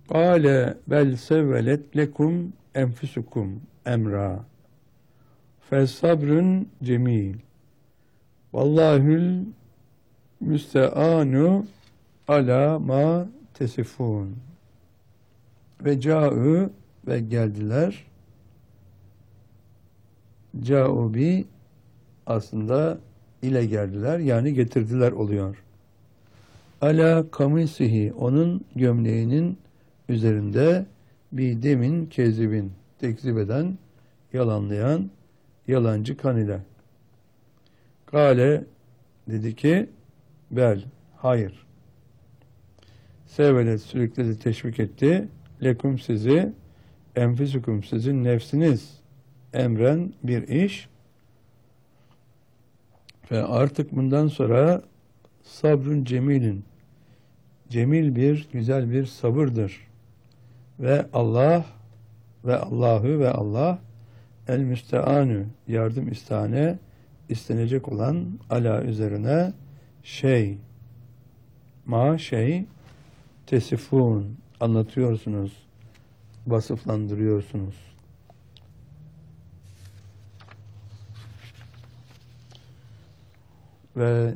Kâle bel sevvelet lekum enfusukum emra. Fesabrun cemil. Vallahül müsteanu ala ma tesifun. Ve câ'ü ve geldiler. Câ'u bi aslında ile geldiler yani getirdiler oluyor. Ala kamisihi onun gömleğinin üzerinde bir demin kezibin tekzip eden, yalanlayan, yalancı kan ile. Kale dedi ki bel hayır. Sevelet sürekli teşvik etti. Lekum sizi enfüsükum sizin nefsiniz emren bir iş ve artık bundan sonra sabrun cemilin cemil bir güzel bir sabırdır ve Allah ve Allahü ve Allah el müsteanü yardım istane istenecek olan ala üzerine şey ma şey tesifun anlatıyorsunuz vasıflandırıyorsunuz. Ve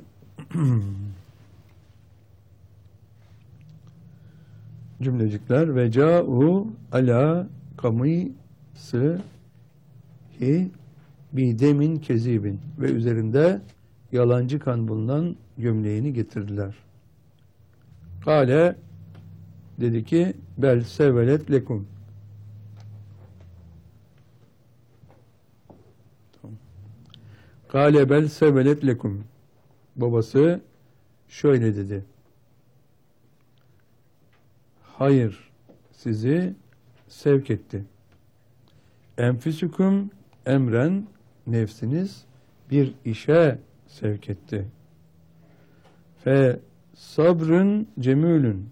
cümlecikler ve câ'u ala kamîsı hi bidemin kezibin ve üzerinde yalancı kan bulunan gömleğini getirdiler. Kale dedi ki bel sevelet lekum. Kale bel sevelet lekum. Babası şöyle dedi. Hayır, sizi sevk etti. Enfüsüküm emren, nefsiniz bir işe sevk etti. Fe sabrın cemülün.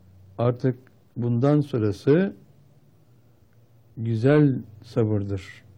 Artık bundan sonrası güzel sabırdır.